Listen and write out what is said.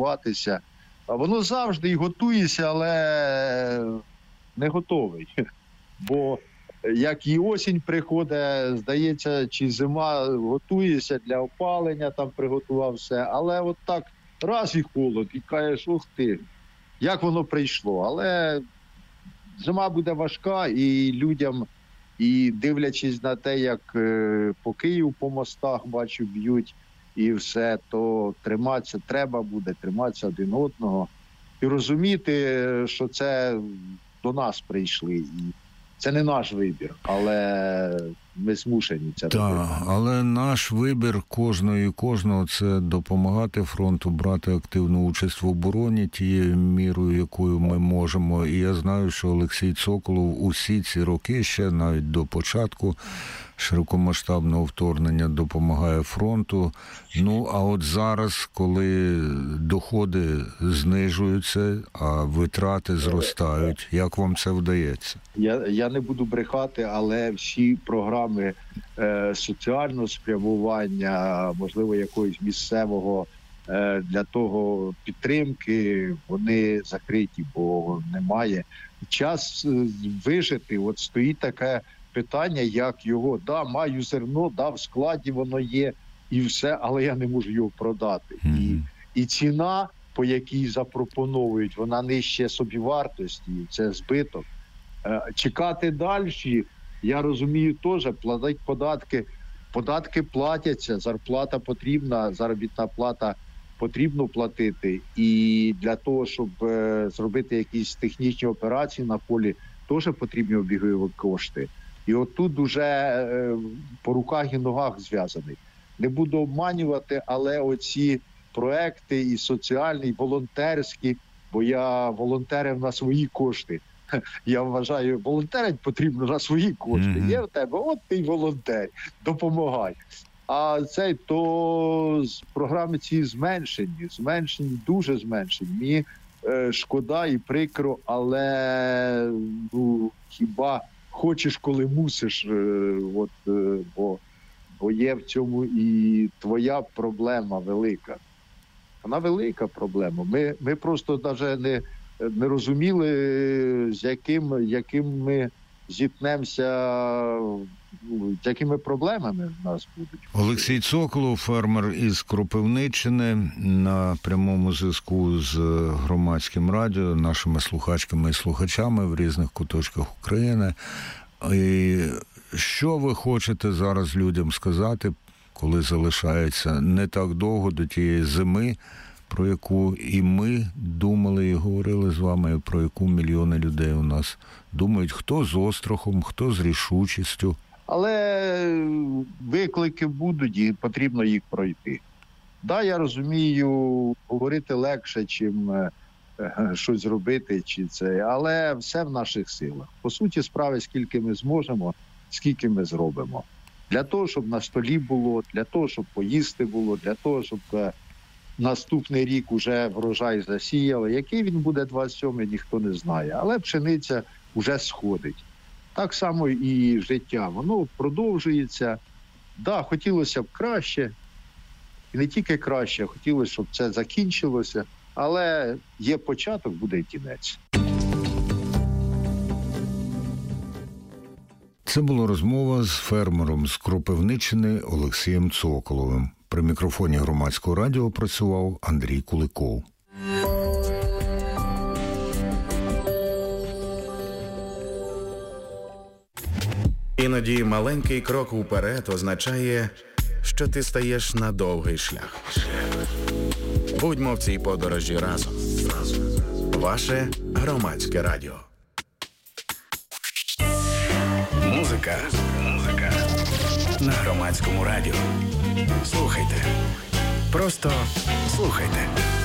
готуватися. А воно завжди і готується, але не готовий. Бо як і осінь приходить, здається, чи зима, готується для опалення, там приготував все. Але от так раз і холод, і кажеш, ух ти, як воно прийшло. Але зима буде важка, і людям, і дивлячись на те, як по Києву по мостах, бачу, б'ють і все, то триматися треба буде, триматися один одного. І розуміти, що це до нас прийшли. І це не наш вибір, але ми змушені це робити. Так, але наш вибір кожного – це допомагати фронту, брати активну участь в обороні тією мірою, якою ми можемо. І я знаю, що Олексій Цоколов усі ці роки, ще навіть до початку широкомасштабного вторгнення, допомагає фронту. Ну, а от зараз, коли доходи знижуються, а витрати зростають, як вам це вдається? Я не буду брехати, але всі програми соціального спрямування, можливо, якогось місцевого для того підтримки, вони закриті, бо немає. Час вижити, от стоїть таке питання, як його, маю зерно, в складі воно є і все, але я не можу його продати. І ціна, по якій запропонують, вона нижче собівартості, це збиток. Чекати далі, я розумію теж, платить податки платяться, зарплата потрібна, заробітна плата потрібно платити. І для того, щоб зробити якісь технічні операції на полі, теж потрібні обігові кошти. І от тут уже по руках і ногах зв'язаний. Не буду обманювати, але оці проекти і соціальні, і волонтерські, бо я волонтерив на свої кошти. Я вважаю, волонтерить потрібно на свої кошти. Є в тебе, от ти й волонтер, допомагай. А то програми ці зменшені, дуже зменшені. Мені шкода і прикро, але хіба хочеш, коли мусиш, бо є в цьому і твоя проблема велика. Вона велика проблема. Ми просто навіть не розуміли, з яким ми зіткнемося, з якими проблемами в нас будуть. Олексій Цоколов, фермер із Кропивниччини, на прямому зв'язку з Громадським радіо, нашими слухачками і слухачами в різних куточках України. І що ви хочете зараз людям сказати, коли залишається не так довго до тієї зими, про яку і ми думали і говорили з вами, про яку мільйони людей у нас думають, хто з острахом, хто з рішучістю. Але виклики будуть і потрібно їх пройти. Я розумію, говорити легше, чим щось робити, але все в наших силах. По суті справи, скільки ми зможемо, скільки ми зробимо. Для того, щоб на столі було, для того, щоб поїсти було, для того, щоб наступний рік уже врожай засіяли. Який він буде 27-й, ніхто не знає. Але пшениця вже сходить. Так само і життя. Воно продовжується. Хотілося б краще. І не тільки краще, хотілося, щоб це закінчилося. Але є початок, буде і кінець. Це була розмова з фермером з Кропивниччини Олексієм Цоколовим. При мікрофоні Громадського радіо працював Андрій Куликов. Іноді маленький крок уперед означає, що ти стаєш на довгий шлях. Будьмо в цій подорожі разом. Ваше Громадське радіо. Музика. На Громадському радіо. Слухайте. Просто слухайте.